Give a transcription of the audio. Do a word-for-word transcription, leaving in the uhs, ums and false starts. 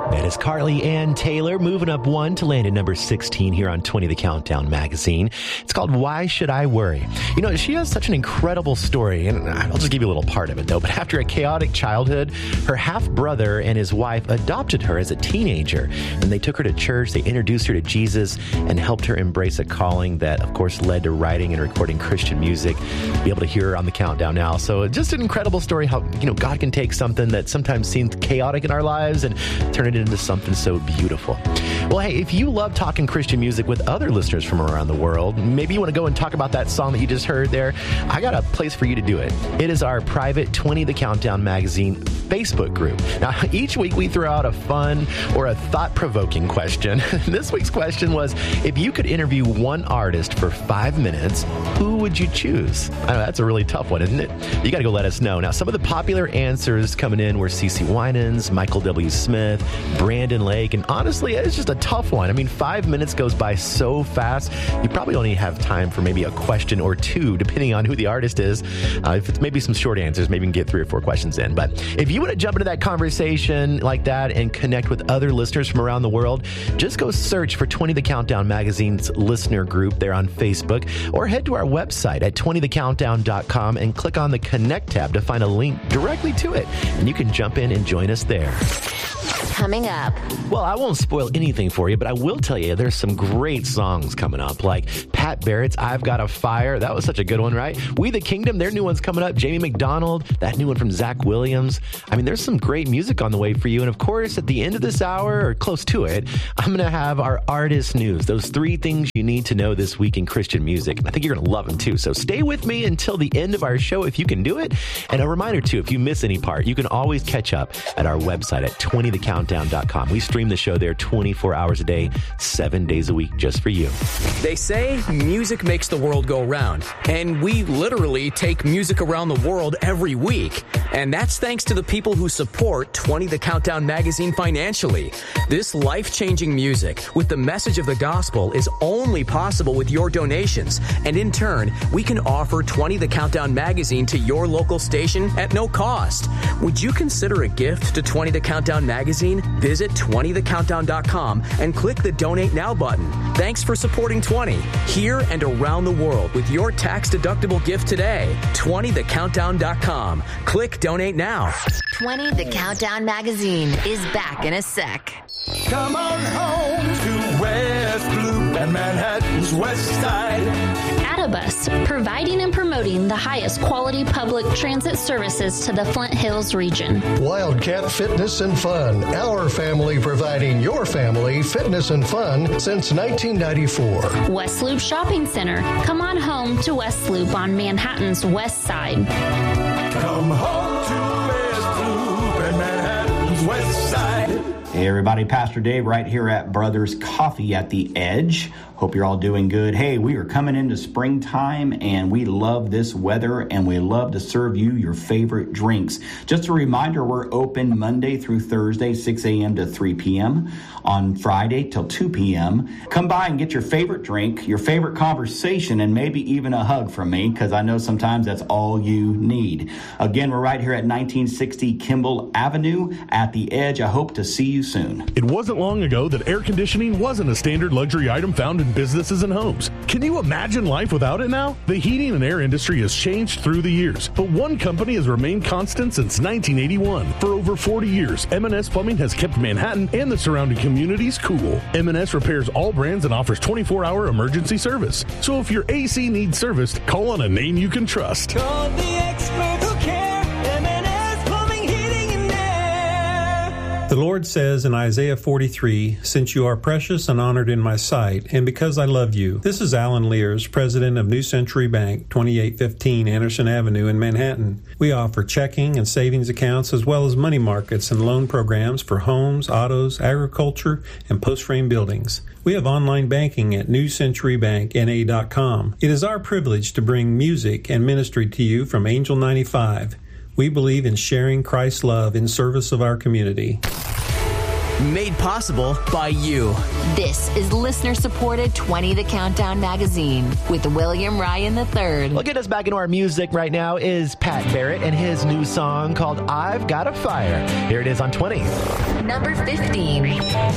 That is Carly Ann Taylor moving up one to land at number sixteen here on twenty The Countdown magazine. It's called Why Should I Worry? You know, she has such an incredible story, and I'll just give you a little part of it, though. But after a chaotic childhood, her half-brother and his wife adopted her as a teenager. And they took her to church, they introduced her to Jesus, and helped her embrace a calling that, of course, led to writing and recording Christian music. Be able to hear her on The Countdown now. So just an incredible story how, you know, God can take something that sometimes seems chaotic in our lives and turn it into something so beautiful. Well, hey, if you love talking Christian music with other listeners from around the world, maybe you want to go and talk about that song that you just heard there, I got a place for you to do it. It is our private twenty The Countdown magazine Facebook group. Now, each week we throw out a fun or a thought-provoking question. This week's question was, if you could interview one artist for five minutes, who would you choose? I know that's a really tough one, isn't it? You got to go let us know. Now, some of the popular answers coming in were CeCe Winans, Michael W. Smith, Brandon Lake, and honestly, it's just a tough one. I mean, five minutes goes by so fast, you probably only have time for maybe a question or two, depending on who the artist is. Uh, if it's maybe some short answers, maybe you can get three or four questions in. But if you want to jump into that conversation like that and connect with other listeners from around the world, just go search for twenty The Countdown magazine's listener group there on Facebook, or head to our website at twenty the countdown dot com and click on the Connect tab to find a link directly to it. And you can jump in and join us there. Coming up. Well, I won't spoil anything for you, but I will tell you there's some great songs coming up, like Pat Barrett's I've Got a Fire. That was such a good one, right? We the Kingdom, their new one's coming up. Jamie McDonald, that new one from Zach Williams. I mean, there's some great music on the way for you. And of course, at the end of this hour, or close to it, I'm going to have our artist news. Those three things you need to know this week in Christian music. I think you're going to love them too. So stay with me until the end of our show if you can do it. And a reminder too, if you miss any part, you can always catch up at our website at twenty the countdown dot com. We stream the show there twenty-four hours a day, seven days a week, just for you. They say music makes the world go round, and we literally take music around the world every week. And that's thanks to the people who support twenty The Countdown magazine financially. This life-changing music with the message of the gospel is only possible with your donations. And in turn, we can offer twenty The Countdown magazine to your local station at no cost. Would you consider a gift to twenty The Countdown magazine? Visit twenty the countdown dot com and click the Donate Now button. Thanks for supporting twenty, here and around the world with your tax-deductible gift today. twenty the countdown dot com. Click Donate Now. twenty The Countdown magazine is back in a sec. Come on home to West Loop and Manhattan's West Side. Adabus, providing and promoting the highest quality public transit services to the Flint Hills region. Wildcat Fitness and Fun, our family providing your family fitness and fun since nineteen ninety-four. West Loop Shopping Center, come on home to West Loop on Manhattan's West Side. Come home to West Loop and Manhattan's West Side. Hey everybody, Pastor Dave right here at Brothers Coffee at the Edge. Hope you're all doing good. Hey, we are coming into springtime and we love this weather and we love to serve you your favorite drinks. Just a reminder, we're open Monday through Thursday, six a.m. to three p.m. on Friday till two p.m. Come by and get your favorite drink, your favorite conversation, and maybe even a hug from me, because I know sometimes that's all you need. Again, we're right here at nineteen sixty Kimball Avenue at the Edge. I hope to see you soon. It wasn't long ago that air conditioning wasn't a standard luxury item found in businesses and homes. Can you imagine life without it now? The heating and air industry has changed through the years, but one company has remained constant since nineteen eighty-one. For over forty years, M and S Plumbing has kept Manhattan and the surrounding communities cool. M and S repairs all brands and offers twenty-four hour emergency service. So if your A C needs serviced, call on a name you can trust. Call the expert who care. M and S Plumbing, Heating, and Air. The Lord says in Isaiah forty-three, "Since you are precious and honored in my sight, and because I love you." This is Alan Lears, president of New Century Bank, twenty-eight fifteen Anderson Avenue in Manhattan. We offer checking and savings accounts as well as money markets and loan programs for homes, autos, agriculture, and post-frame buildings. We have online banking at new century bank n a dot com. It is our privilege to bring music and ministry to you from Angel ninety-five. We believe in sharing Christ's love in service of our community. made possible by you. This is listener-supported twenty The Countdown Magazine with William Ryan the third. Well, get us back into our music right now is Pat Barrett and his new song called I've Got a Fire. Here it is on twenty. Number fifteen.